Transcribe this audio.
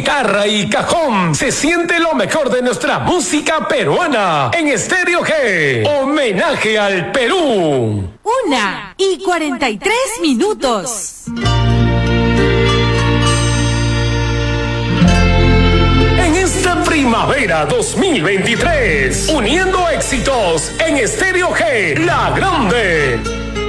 guitarra y cajón se siente lo mejor de nuestra música peruana en Estéreo G. Homenaje al Perú. 1:43. En esta primavera 2023, uniendo éxitos en Estéreo G, La Grande.